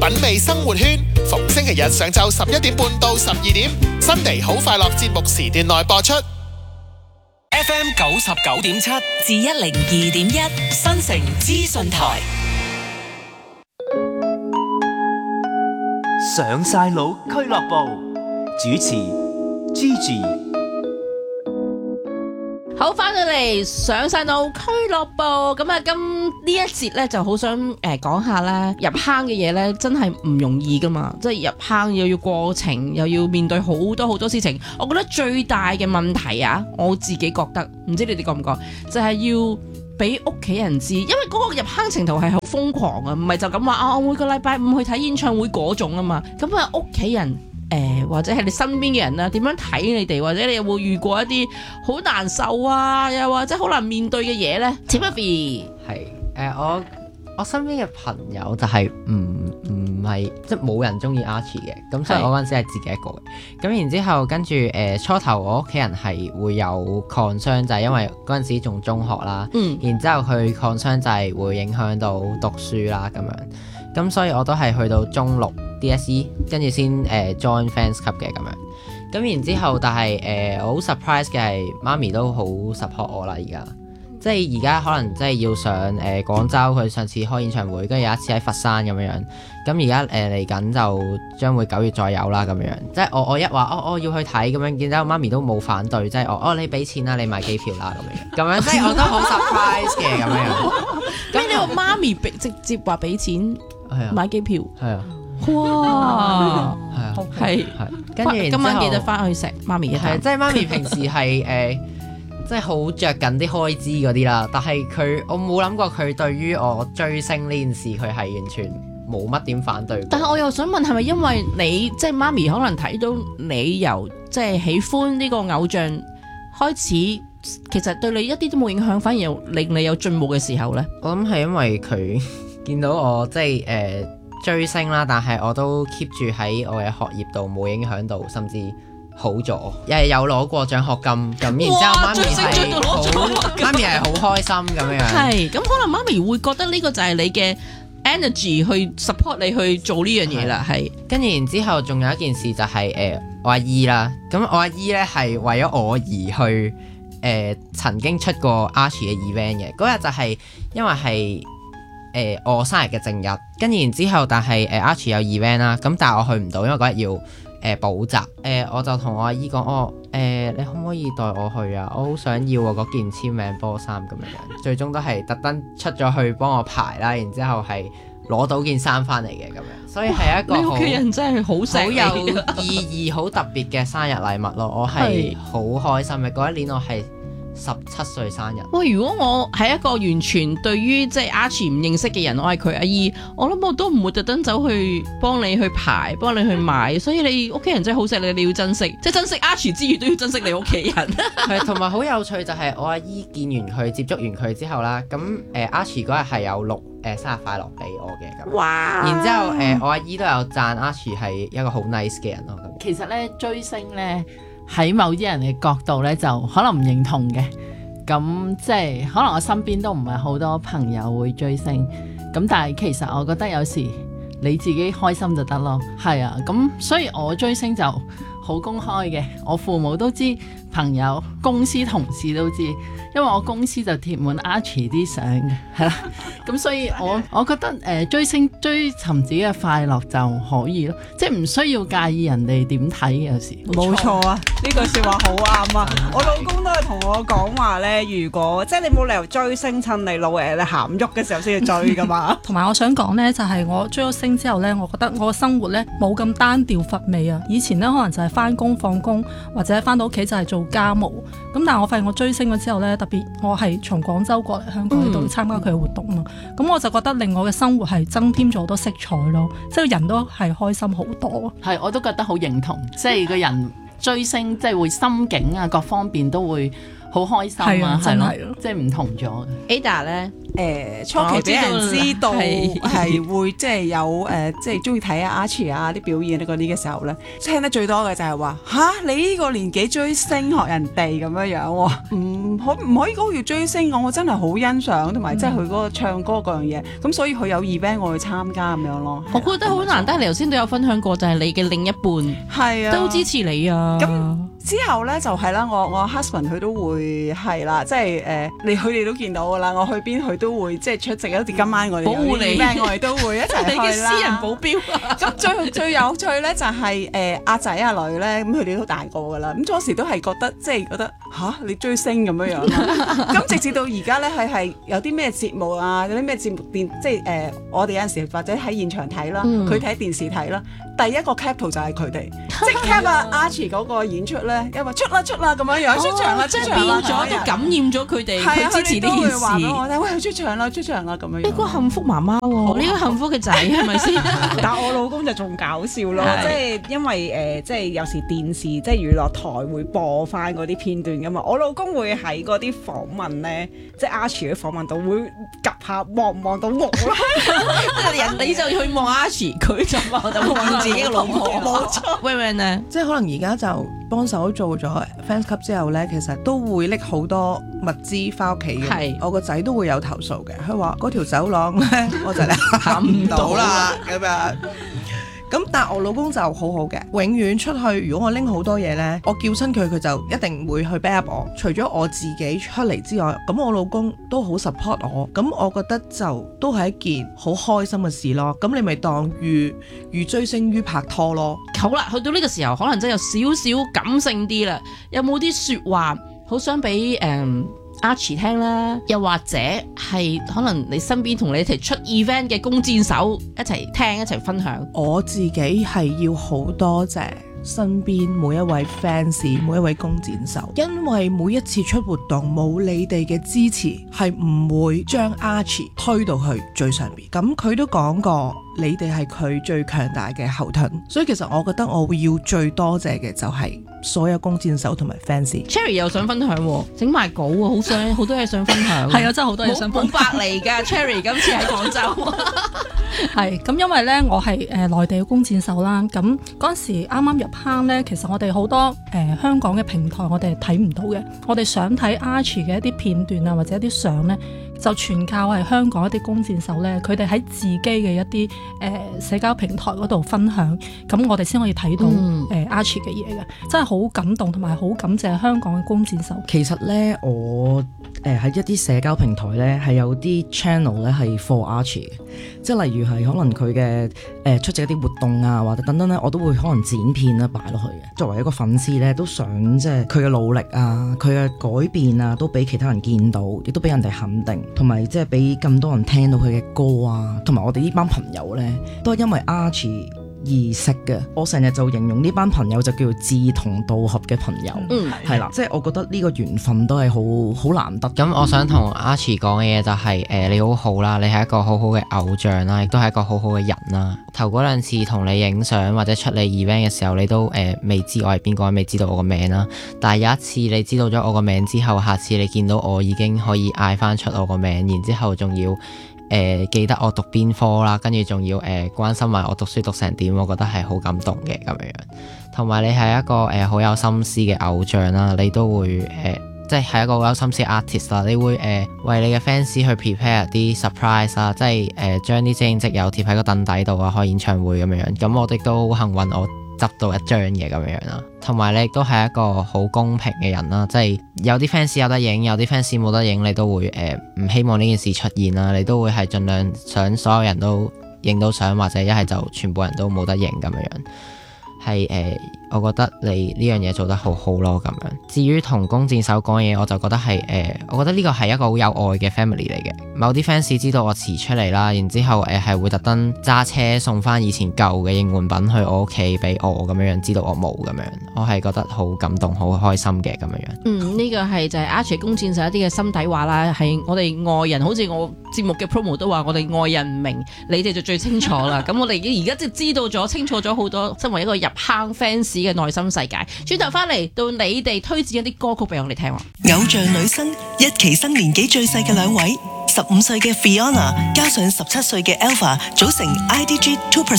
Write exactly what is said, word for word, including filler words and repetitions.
品味生活圈，逢星期日上晝十一點半到十二點，新地好快樂節目時段內播出。 F M 九十九點七至一零二點一，新城資訊台。 上晒腦俱樂部，主持 Gigi。 好，翻到嚟上晒腦俱樂部，咁啊，今呢一節咧就好想誒講下啦，入坑嘅嘢咧真係唔容易噶嘛，即係入坑又要過程，又要面對好多好多事情。我覺得最大嘅問題啊，我自己覺得，唔知你哋覺唔覺，就係要俾屋企人知，因為嗰個入坑程度係好瘋狂啊，唔係就咁話啊，我每個禮拜五去睇演唱會嗰種啊嘛，咁啊屋企人。誒、呃、或者係你身邊嘅人啊，點樣睇你哋？或者你有冇遇過一啲好難受啊，又或者好難面對嘅嘢呢？ Timothy 係誒我我身邊嘅朋友就係唔唔係即係冇人中意 Archie 嘅，咁所以我嗰陣時係自己一個嘅。咁然之後跟住誒、呃、初頭我屋企人係會有 concern，就係因為嗰陣時仲中學啦，嗯、然之後佢 concern 就係會影響到讀書啦咁樣。咁所以我都係去到中六 D S E 跟住先誒 join fans club 嘅咁樣，咁然之後但係誒我好 surprise 嘅係媽咪都好 support 我啦，而家即係而家可能即係要上誒、呃、廣州，佢上次開演唱會，跟住有一次喺佛山咁樣樣，咁而家誒嚟緊就將會九月再有啦咁樣樣，即係我我一話哦我要去睇咁樣，見到媽咪都冇反對，即係我哦你俾錢啦，你買機票啦咁樣，咁樣即係我都好 surprise 嘅咁樣樣。 咁你話媽咪俾直接話俾錢買機票？ 係啊。 哇， 係啊， 係係，跟住今晚記得翻去食媽咪一啖。 係，即係媽咪平時係誒、呃，即係好着緊啲開支嗰啲啦。但係佢，我冇諗過佢對於我追星呢件事，佢係完全冇乜點反對。 但係我又想問，係咪因為你即係媽咪可能睇到你由即係喜歡呢個偶像開始，其實對你一啲都冇影響，反而又令你有進步嘅時候咧？ 我諗係因為佢見到我即係誒。呃追星啦，但係我都 keep 住喺我嘅學業度冇影響到，甚至好咗，又係有攞過獎學金咁，然之後媽咪係好，媽咪係好開心咁樣。 係咁，可能媽咪會覺得呢個就係你嘅 energy 去 support 你去做呢樣嘢啦。係跟住然之後，仲有一件事就係、是、誒、呃、我阿姨啦，咁我阿姨咧係為咗我而去誒、呃、曾經出過 Archie 嘅 event 嘅，嗰日就係因為係。誒、呃、我生日嘅正日，跟住然之後，但係誒、呃、Archie 有 event 啦，咁但係我去唔到，因為嗰日要誒、呃、補習。誒、呃、我就同我阿姨講，哦誒、呃、你可唔可以帶我去啊？我好想要啊嗰件簽名波衫咁樣樣。最終都係特登出咗去幫我排啦，然之後係攞到件衫翻嚟嘅咁樣，所以係一個你屋企人真係好好有意義、好特別嘅生日禮物咯。我係好開心嘅嗰一年，我係十七歲生日。 喂，如果我係一個完全對於即係 Archie 唔認識嘅人，我係佢阿姨，我諗我都唔會特登走去幫你去排，幫你去買。所以你屋企人真係好錫你，你要珍惜，即係珍惜 Archie 之餘都要珍惜你屋企人。 係，同埋好有趣就係我阿姨見完佢接觸完佢之後啦，咁誒、呃、Archie 嗰日係有錄誒、呃、生日快樂俾我嘅咁。哇！然之後誒、呃、我阿姨都有讚 Archie 係一個好 nice 嘅人咯。咁其實咧追星咧。喺某啲人嘅角度咧，就可能唔認同嘅。咁即係可能我身邊都唔係好多朋友會追星。咁但係其實我覺得有時你自己開心就得咯。係啊，咁所以我追星就好公開嘅。我父母都知，朋友、公司同事都知，因為我公司就貼滿 Archie 啲相嘅，係啦。咁所以我我覺得誒、呃、追星追尋自己嘅快樂就可以咯，即係唔需要介意人哋點睇嘅。有時冇錯啊，呢句説話好啱啊！我老公都係同我講話咧，如果即係你冇理由追星趁你老誒你鹹喐嘅時候先去追噶嘛。 同埋我想講咧，就係、是、我追咗星之後咧，我覺得我嘅生活咧冇咁單調乏味啊。以前咧可能就係翻工放工，或者翻到屋企就係做家務。咁但係我發現我追星咗之後咧，特別我係從廣州過嚟香港呢度參加佢嘅活動嘛，咁、嗯、我就覺得令我嘅生活係增添咗好多色彩咯，即係人都係開心好多。 係，我都覺得好認同，即係個人追星即係會心境啊各方面都會好開心係啊啊，係咯真係啊， 即係唔同咗。 Ada 咧， 誒初期俾人知道係係會即係有誒，即係中意睇阿 Archie 啊啲表演嗰啲嘅時候咧，聽得最多嘅就係話吓你呢個年紀追星學人哋咁樣樣喎，唔可唔可以講要追星我，我真係好欣賞同埋即係佢嗰個唱歌嗰樣嘢，咁所以佢有 event 我去參加咁樣咯。 我覺得好難得，你頭先都有分享過，就係你嘅另一半係啊， 都支持你啊。 咁之後咧就係啦，我我 husband 佢都會係啦，即係誒你佢哋都見到噶啦，我去邊佢都會即係出席，好似今晚我哋保護你咩我哋都會一齊去啦。 你嘅私人保鏢啊！ 咁最最有趣咧就係誒阿仔阿女咧，咁佢哋都大個噶啦，咁初時都係覺得即係覺得吓你追星咁樣樣啦。咁直至到而家咧，佢係有啲咩節目啊，有啲咩節目電，即係誒、呃、我哋有陣時或者喺現場睇啦，佢睇、嗯、電視睇啦。第一個 cap 圖就係佢哋，即係 cap 阿 Archie 嗰個演出咧，因為出啦出啦咁樣樣，出場啦， 即係出場啦變咗都感染咗佢哋， 係啊， 佢支持呢件事。 話俾我聽，喂，出場啦，出場啦咁樣樣。 呢個幸福媽媽喎，呢個幸福嘅仔係咪先？ 但我老公就仲搞笑咯，即係因為誒，即係有時電視即係娛樂台會播翻嗰啲片段噶嘛，我老公會喺嗰啲訪問咧，即係 Archie 嘅訪問度會及下望唔望到我啦。 人你就去望 Archie，佢就望就望自己嘅老婆。冇錯，喂喂咧， 即係可能而家就幫手做咗 fans club 之後咧，其實都會拎好多物資翻屋企嘅。 係， 我個仔都會有投訴嘅，佢話嗰條走廊咧，我就嚟行唔到啦咁樣。咁但係我老公就好好嘅，永遠出去如果我拎好多嘢呢，我叫親佢，佢就一定會去 back up 我。除咗我自己出嚟之外，咁我老公都好 support 我。咁我覺得就都係一件好開心嘅事咯。咁你咪當如如追星於拍拖咯。 好啦，去到呢個時候，可能真係有少少感性啲啦。有冇啲説話好想俾誒、嗯Archie 聽啦，又或者係可能你身邊同你一齊出 event 嘅弓箭手一齊聽一齊分享。 我自己係要好多謝身邊每一位 fans 每一位弓箭手，因為每一次出活動冇你哋嘅支持，係唔會將 Archie 推到去最上邊。咁佢都講過，你哋係佢最強大嘅後盾，所以其實我覺得我會要最多謝嘅就係所有弓箭手同埋 fans。 Cherry 又想分享，整埋稿啊，好想好多嘢想分享。 係啊，真係好多嘢想分享。 冇白嚟㗎，Cherry 今次喺廣州。 係咁，因為咧我係誒內地嘅弓箭手啦。咁嗰陣時啱啱入坑咧，其實我哋好多誒、呃、香港嘅平台我哋係睇唔到嘅。我哋想睇 Archie 嘅一啲片段啊，或者一啲相咧，就全靠係香港一啲弓箭手咧，佢哋喺自己嘅一啲誒、呃、社交平台嗰度分享，咁我哋先可以睇到誒、 嗯呃、Archie 嘅嘢嘅，真係好感動同埋好感謝香港嘅弓箭手。 其實咧，我誒喺一啲社交平台咧係有啲 channel 咧係 for Archie 嘅，即係例如係可能佢嘅誒出席一啲活動啊，或者等等咧，我都會可能剪片啦擺落去嘅。作為一個粉絲咧，都想即係佢嘅努力啊，佢嘅改變啊，都俾其他人見到，亦都俾人哋肯定。同埋即係俾咁多人聽到佢嘅歌啊，同埋我哋呢班朋友呢，都係因為 Archie 而識嘅。我成日就形容呢班朋友就叫做志同道合嘅朋友， 嗯， 係啦，即係我覺得呢個緣分都係好好難得。 咁我想同 Archie 講嘅嘢就係、是、誒、呃、你好好啦，你係一個好好嘅偶像啦，亦都係一個好好嘅人啦。頭嗰兩次同你影相或者出你 event 嘅時候，你都誒、呃、未知我係邊個，未知道我個名啦。但係有一次你知道咗我個名之後，下次你見到我已經可以嗌翻出我個名，然之後仲要誒、呃、記得我讀邊科啦，跟住仲要誒、呃、關心埋我讀書讀成點，我覺得係好感動嘅咁樣樣。同埋你係一個誒好、呃、有心思嘅偶像啦，你都會誒、呃、即係係一個好有心思嘅 artist 啦，你會誒、呃、為你嘅 fans 去 prepare 啲 surprise 啦，即係誒、呃、將啲精英職友貼喺個凳底度啊，開演唱會咁樣樣。咁我哋都好幸運，我執到一張嘢咁樣樣啦。同埋你亦都係一個好公平嘅人啦，即係有啲 fans 有得影，有啲 fans 冇得影，你都會誒唔、呃、希望呢件事出現啦。你都會係盡量想所有人都影到相，或者一係就全部人都冇得影咁樣樣。係誒、呃，我覺得你呢樣嘢做得好好咯咁樣。至於同弓箭手講嘢，我就覺得係誒、呃，我覺得呢個係一個好有愛嘅 family 嚟嘅。某啲 fans 知道我遲出嚟啦，然之後誒係、呃、會特登揸車送翻以前舊嘅應援品去我屋企俾我咁樣樣，知道我冇咁樣，我係覺得好感動、好開心嘅咁樣樣。 嗯，呢、這個係就係 Archie 弓箭手一啲嘅心底話啦，係我哋外人，好似我節目嘅 promo 都話，我哋外人唔明，你哋就最清楚啦。咁我哋而家即係知道咗、清楚咗好多，身為一個入坑 fans 嘅內心世界。轉頭翻嚟到你哋推薦一啲歌曲俾我哋聽喎。 偶像女生一期生年紀最細嘅兩位，十五歲嘅 Fiona 加上十七歲嘅 Alpha 組成 I D G two percent。